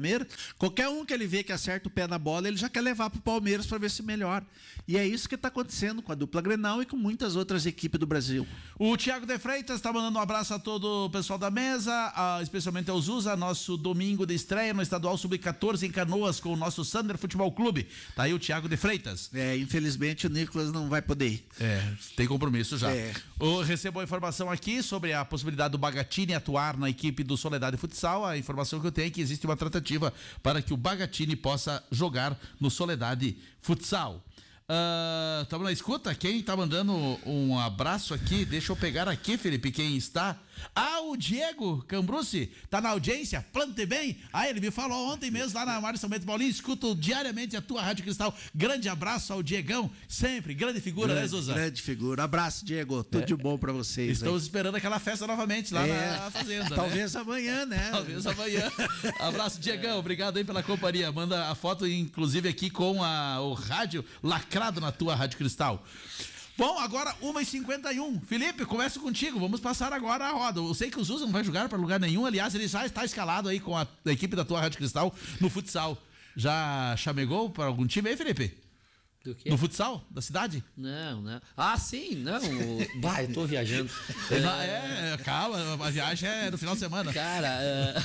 Palmeiras. Qualquer um que ele vê que acerta o pé na bola, ele já quer levar pro Palmeiras para ver se melhora. E é isso que está acontecendo com a dupla Grenal e com muitas outras equipes do Brasil. O Thiago de Freitas está mandando um abraço a todo o pessoal da mesa, especialmente ao Zusa, nosso domingo de estreia no Estadual Sub-14 em Canoas com o nosso Sander Futebol Clube. Tá aí o Thiago de Freitas. Infelizmente o Nicolas não vai poder ir. Tem compromisso já. Eu recebo a informação aqui sobre a possibilidade do Bagatini atuar na equipe do Soledade Futsal. A informação que eu tenho é que existe uma tratativa para que o Bagatini possa jogar no Soledade Futsal. Estamos na escuta? Quem está mandando um abraço aqui? Deixa eu pegar aqui, Felipe, quem está? O Diego Cambrucci tá na audiência, plante bem. Ele me falou ontem mesmo lá na Mário São Bento Paulinho, escuto diariamente a tua Rádio Cristal. Grande abraço ao Diegão, sempre, grande figura, né, Zuzá? Grande figura, abraço, Diego, tudo de bom pra vocês. Estamos esperando aquela festa novamente lá na fazenda. Talvez amanhã, né? Talvez amanhã. Abraço, Diegão, obrigado aí pela companhia. Manda a foto, inclusive, aqui com o rádio lacrado na tua Rádio Cristal. Bom, agora 1h51. Felipe, começo contigo. Vamos passar agora a roda. Eu sei que o Zusa não vai jogar para lugar nenhum. Aliás, ele já está escalado aí com a equipe da tua Rádio Cristal no futsal. Já chamegou para algum time aí, Felipe? Do quê? No futsal da cidade? Não. Sim, não. Eu tô viajando. Calma, a viagem é no final de semana. Cara,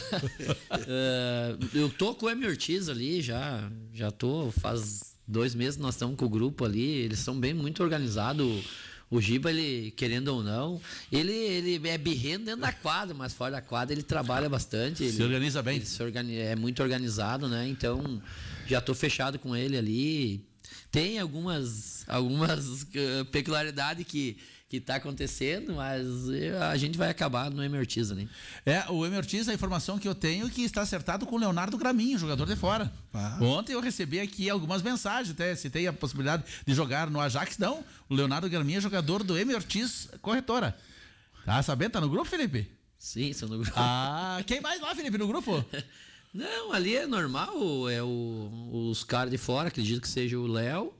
eu tô com o Emi Ortiz ali, já tô, faz 2 meses nós estamos com o grupo ali, eles são muito organizados. O Giba, ele, querendo ou não, ele é birrento dentro da quadra, mas fora da quadra ele trabalha bastante. Se organiza bem. Ele é muito organizado, né? Então, já tô fechado com ele ali. Tem algumas peculiaridades que tá acontecendo, mas a gente vai acabar no Emi Ortiz, né? O Emi Ortiz, a informação que eu tenho é que está acertado com o Leonardo Graminho, jogador de fora. Ontem eu recebi aqui algumas mensagens, até citei a possibilidade de jogar no Ajax. Não, o Leonardo Graminho é jogador do Emi Ortiz Corretora. Tá sabendo? Tá no grupo, Felipe? Sim, sou no grupo. Quem mais lá, Felipe, no grupo? Não, ali é normal, os caras de fora, acredito que seja o Léo,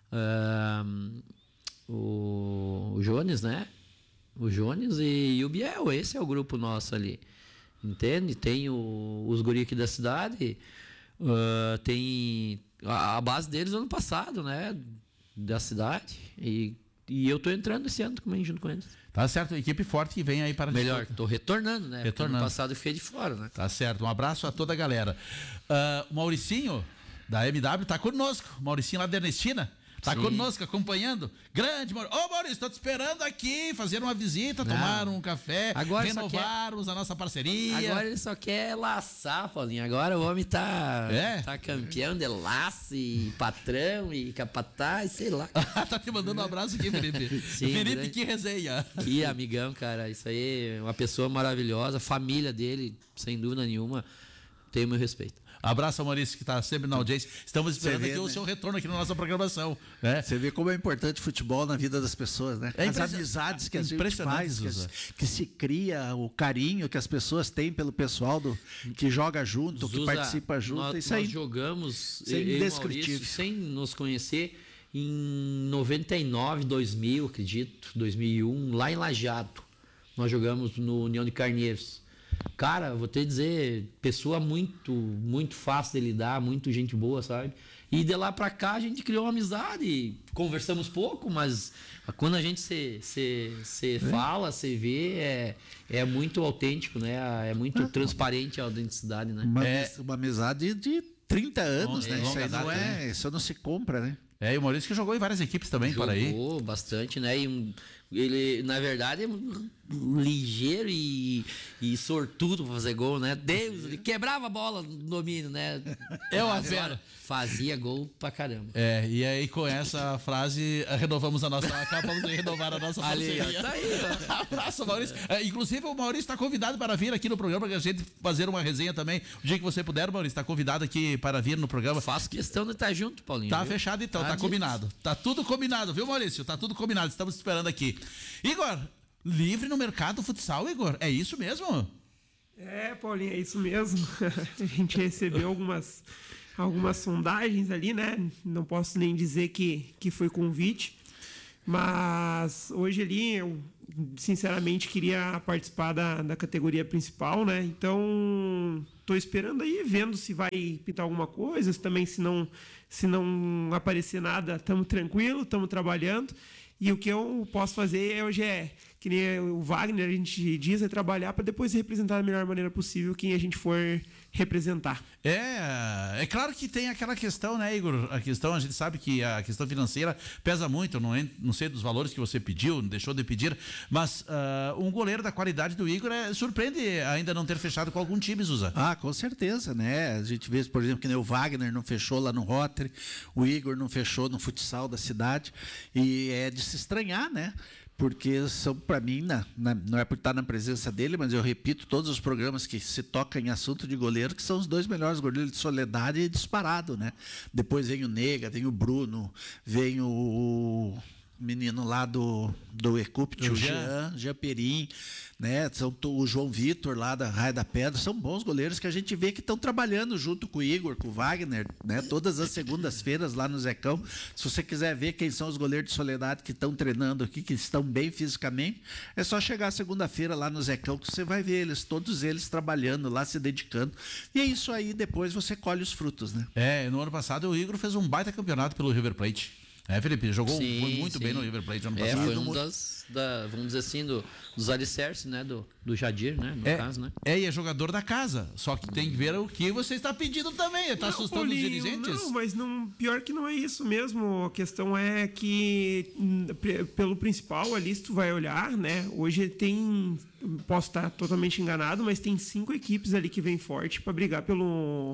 o Jones, né? O Jones e o Biel, esse é o grupo nosso ali, entende? Tem os guri aqui da cidade, tem a base deles ano passado, né? Da cidade, e eu tô entrando esse ano também junto com eles. Tá certo, equipe forte que vem aí para... Melhor, tô retornando, né? Retornando. Porque ano passado eu fiquei de fora, né? Tá certo, um abraço a toda a galera. O Mauricinho, da MW, tá conosco. Mauricinho lá da Ernestina. Tá conosco, acompanhando. Grande Maurício. Maurício, tô te esperando aqui, fazer uma visita, tomar um café, agora renovarmos a nossa parceria. Agora ele só quer laçar, Paulinho. Agora o homem tá campeão de laço e patrão e capataz, sei lá. Tá te mandando um abraço aqui, Felipe. Sim, Felipe, grande. que resenha. Que amigão, cara. Isso aí é uma pessoa maravilhosa. Família dele, sem dúvida nenhuma, tem o meu respeito. Abraço ao Maurício, que está sempre na audiência. Estamos esperando aqui o seu retorno aqui na nossa programação. Né? Você vê como é importante o futebol na vida das pessoas, né? As amizades que a gente faz, que se cria, o carinho que as pessoas têm pelo pessoal que joga junto, que participa junto. Nós jogamos, indescritível. Sem nos conhecer, em 99, 2000, acredito, 2001, lá em Lajeado. Nós jogamos no União de Carneiros. Cara, vou te dizer, pessoa muito, muito fácil de lidar, muito gente boa, sabe? E de lá pra cá a gente criou uma amizade, conversamos pouco, mas quando a gente se fala, se vê, é muito autêntico, né? É muito transparente a autenticidade, né? Uma amizade de 30 anos, né? Isso não se compra, né? E o Maurício que jogou em várias equipes também, por aí. Jogou bastante, né? Ele, na verdade, é ligeiro e sortudo pra fazer gol, né? Deus, ele quebrava a bola no domínio, né? Fazia gol pra caramba. E aí com essa frase acabamos de renovar a nossa parceria. Tá aí, ó. Abraço, Maurício. Inclusive o Maurício está convidado para vir aqui no programa, para a gente fazer uma resenha também. O dia que você puder, Maurício, está convidado aqui para vir no programa. Faço questão de estar junto, Paulinho. Tá fechado então, tá combinado. Tá tudo combinado, viu, Maurício? Tá tudo combinado, estamos esperando aqui. Igor, livre no mercado futsal, Igor? É isso mesmo? Paulinho, é isso mesmo. A gente recebeu algumas sondagens ali, né? Não posso nem dizer que foi convite, mas hoje ali eu sinceramente queria participar da categoria principal, né? Então tô esperando aí, vendo se vai pintar alguma coisa, também se não aparecer nada, estamos tranquilos, estamos trabalhando. E o que eu posso fazer hoje que nem o Wagner, a gente diz, é trabalhar para depois representar da melhor maneira possível quem a gente for representar. É claro que tem aquela questão, né, Igor? A gente sabe que a questão financeira pesa muito, não sei dos valores que você pediu, deixou de pedir, mas um goleiro da qualidade do Igor surpreende ainda não ter fechado com algum time, Zusa. Com certeza, né? A gente vê, por exemplo, que nem o Wagner não fechou lá no Rotary, o Igor não fechou no futsal da cidade, e é de se estranhar, né? Porque são, para mim, não é por estar na presença dele, mas eu repito todos os programas que se toca em assunto de goleiro, que são os 2 melhores goleiros de Soledade disparado, né? Depois vem o Nega, vem o Bruno, vem o menino lá do Ecupt, o Jean Perim, né? O João Vitor lá da Raia da Pedra, são bons goleiros que a gente vê que estão trabalhando junto com o Igor, com o Wagner, né? Todas as segundas-feiras lá no Zecão. Se você quiser ver quem são os goleiros de Soledade que estão treinando aqui, que estão bem fisicamente, é só chegar segunda-feira lá no Zecão que você vai ver todos eles trabalhando lá, se dedicando. E é isso aí, depois você colhe os frutos, né? No ano passado o Igor fez um baita campeonato pelo River Plate. Felipe? Jogou muito bem no River Plate ano passado. Foi vamos dizer assim, dos alicerces, né? Do Jadir, né? No caso, né? E é jogador da casa. Só que tem que ver o que você está pedindo também. Está assustando os dirigentes? Não, mas pior que não é isso mesmo. A questão é que, pelo principal ali, se tu vai olhar, né? Hoje posso estar totalmente enganado, mas tem 5 equipes ali que vem forte para brigar pelo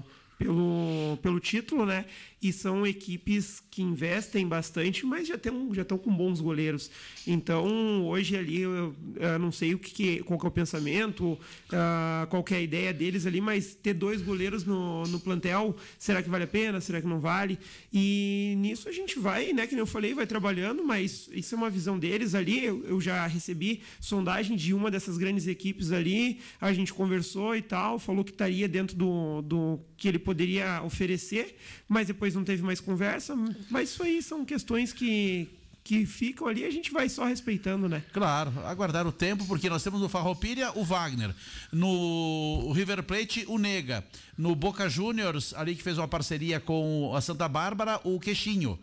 título, né? E são equipes que investem bastante, mas já estão com bons goleiros. Então, hoje ali, eu não sei qual que é o pensamento, qual que é a ideia deles ali, mas ter 2 goleiros no plantel, será que vale a pena? Será que não vale? E nisso a gente vai, né? Que nem eu falei, vai trabalhando, mas isso é uma visão deles ali. Eu já recebi sondagem de uma dessas grandes equipes ali, a gente conversou e tal, falou que estaria dentro do que ele poderia oferecer, mas depois não teve mais conversa. Mas isso aí são questões que ficam ali, a gente vai só respeitando, né? Claro, aguardar o tempo, porque nós temos no Farroupilha o Wagner, no River Plate o Nega, no Boca Juniors, ali que fez uma parceria com a Santa Bárbara, o Queixinho,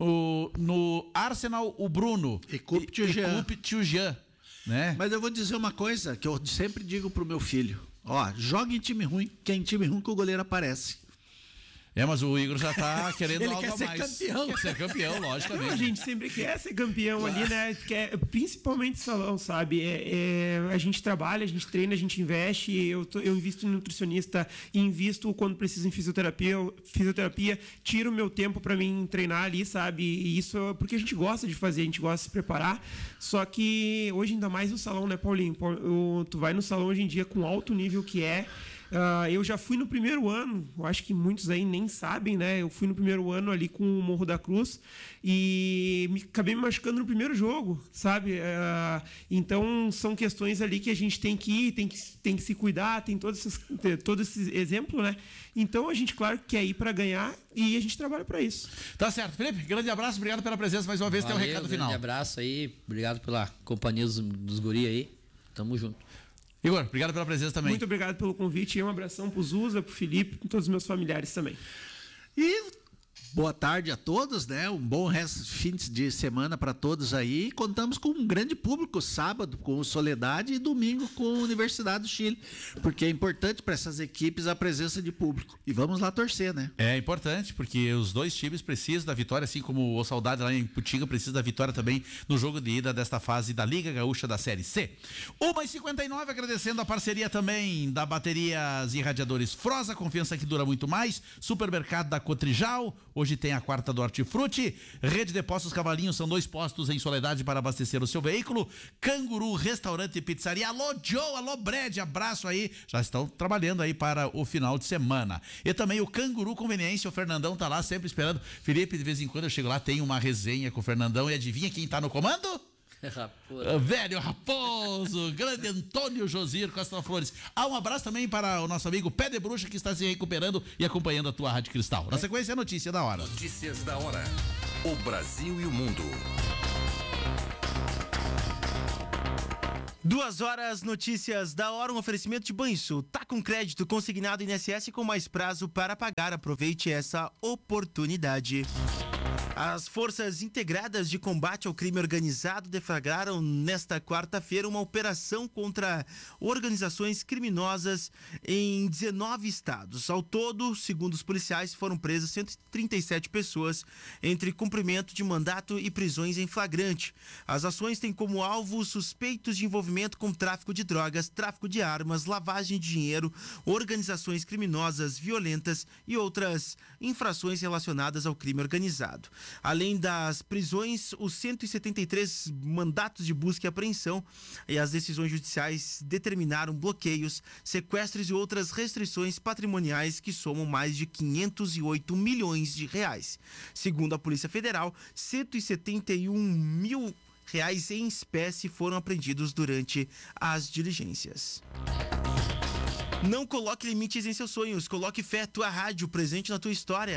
no Arsenal o Bruno, Ecupt o Jean, né? Mas eu vou dizer uma coisa que eu sempre digo pro meu filho: joga em time ruim, que é em time ruim que o goleiro aparece. Mas o Igor já tá querendo ele algo quer ser mais. campeão. Quer ser campeão, logicamente. A gente sempre quer ser campeão ali, né? Principalmente salão, sabe? A gente trabalha, a gente treina, a gente investe. Eu invisto em nutricionista, invisto quando preciso em fisioterapia, tiro meu tempo para mim treinar ali, sabe? E isso é porque a gente gosta de fazer, a gente gosta de se preparar. Só que hoje, ainda mais no salão, né, Paulinho? Tu vai no salão hoje em dia com alto nível que é. Eu já fui no primeiro ano, eu acho que muitos aí nem sabem, né? Eu fui no primeiro ano ali com o Morro da Cruz e acabei me machucando no primeiro jogo, sabe? Então, são questões ali que a gente tem que ir, tem que se cuidar, tem todo esse exemplo, né? Então, a gente, claro, quer ir para ganhar e a gente trabalha para isso. Tá certo. Felipe, grande abraço, obrigado pela presença mais uma vez. Tem um recado final. Grande abraço aí, obrigado pela companhia dos guri aí. Tamo junto. Igor, obrigado pela presença também. Muito obrigado pelo convite e um abração pro Zusa, pro Felipe, para todos os meus familiares também. E boa tarde a todos, né? Um bom fim de semana para todos aí. Contamos com um grande público sábado com o Soledade e domingo com a Universidade do Chile, porque é importante para essas equipes a presença de público. E vamos lá torcer, né? É importante, porque os dois times precisam da vitória, assim como o Saudade lá em Putinga precisa da vitória também no jogo de ida desta fase da Liga Gaúcha da Série C. 1h59, agradecendo a parceria também da Baterias e Radiadores Frosa, confiança que dura muito mais. Supermercado da Cotrijal, hoje tem a quarta do Hortifruti. Rede de Postos Cavalinho, são 2 postos em Soledade para abastecer o seu veículo. Canguru, restaurante e pizzaria. Alô Joe, alô Brad, abraço aí, já estão trabalhando aí para o final de semana. E também o Canguru Conveniência, o Fernandão tá lá sempre esperando. Felipe, de vez em quando eu chego lá, tem uma resenha com o Fernandão e adivinha quem tá no comando? Raposo. Velho Raposo, grande Antônio Josir Costa Flores. Um abraço também para o nosso amigo Pé de Bruxa, que está se recuperando e acompanhando a tua Rádio Cristal. Na sequência, a notícia da hora. Notícias da hora. O Brasil e o mundo. 2h, notícias da hora, um oferecimento de Banrisul. Tá com crédito consignado INSS com mais prazo para pagar. Aproveite essa oportunidade. As Forças Integradas de Combate ao Crime Organizado deflagraram nesta quarta-feira uma operação contra organizações criminosas em 19 estados. Ao todo, segundo os policiais, foram presas 137 pessoas entre cumprimento de mandato e prisões em flagrante. As ações têm como alvo suspeitos de envolvimento com tráfico de drogas, tráfico de armas, lavagem de dinheiro, organizações criminosas violentas e outras infrações relacionadas ao crime organizado. Além das prisões, os 173 mandatos de busca e apreensão e as decisões judiciais determinaram bloqueios, sequestros e outras restrições patrimoniais que somam mais de 508 milhões de reais. Segundo a Polícia Federal, 171 mil reais em espécie foram apreendidos durante as diligências. Não coloque limites em seus sonhos, coloque fé, tua rádio presente na tua história.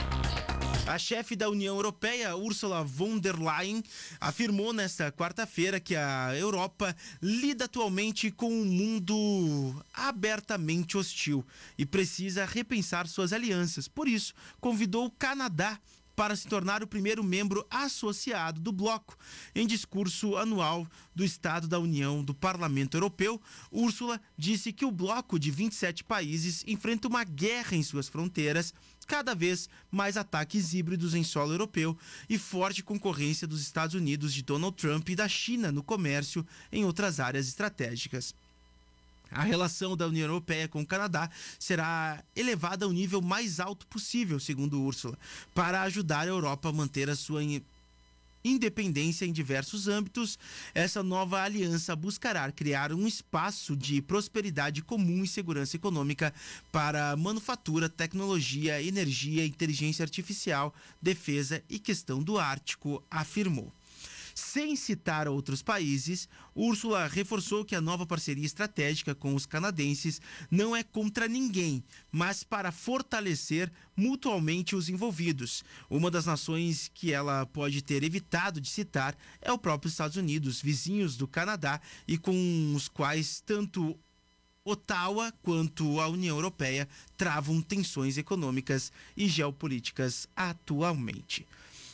A chefe da União Europeia, Ursula von der Leyen, afirmou nesta quarta-feira que a Europa lida atualmente com um mundo abertamente hostil e precisa repensar suas alianças. Por isso, convidou o Canadá para se tornar o primeiro membro associado do bloco. Em discurso anual do Estado da União do Parlamento Europeu, Ursula disse que o bloco de 27 países enfrenta uma guerra em suas fronteiras, cada vez mais ataques híbridos em solo europeu e forte concorrência dos Estados Unidos de Donald Trump e da China no comércio em outras áreas estratégicas. A relação da União Europeia com o Canadá será elevada ao nível mais alto possível, segundo Ursula, para ajudar a Europa a manter a sua independência em diversos âmbitos. Essa nova aliança buscará criar um espaço de prosperidade comum e segurança econômica para manufatura, tecnologia, energia, inteligência artificial, defesa e questão do Ártico, afirmou. Sem citar outros países, Ursula reforçou que a nova parceria estratégica com os canadenses não é contra ninguém, mas para fortalecer mutuamente os envolvidos. Uma das nações que ela pode ter evitado de citar é o próprio Estados Unidos, vizinhos do Canadá e com os quais tanto Ottawa quanto a União Europeia travam tensões econômicas e geopolíticas atualmente.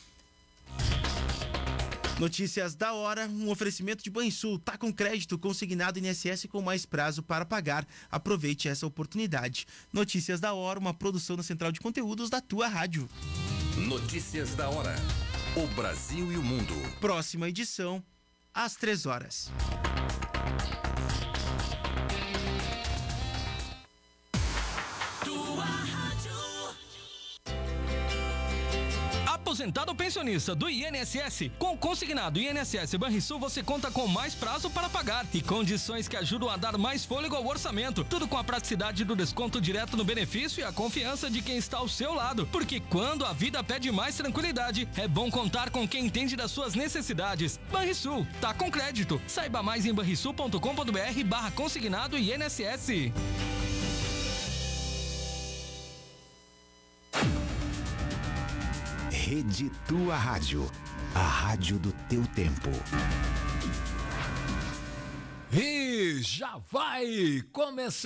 Notícias da hora, um oferecimento de Banrisul. Tá com crédito consignado INSS com mais prazo para pagar. Aproveite essa oportunidade. Notícias da hora, uma produção da Central de Conteúdos da tua rádio. Notícias da hora. O Brasil e o mundo. Próxima edição, às 3h. Aposentado ou pensionista do INSS, com o consignado INSS Banrisul você conta com mais prazo para pagar e condições que ajudam a dar mais fôlego ao orçamento. Tudo com a praticidade do desconto direto no benefício e a confiança de quem está ao seu lado. Porque quando a vida pede mais tranquilidade, é bom contar com quem entende das suas necessidades. Banrisul, tá com crédito. Saiba mais em banrisul.com.br/consignado INSS. Rede Tua Rádio, a rádio do teu tempo. E já vai começar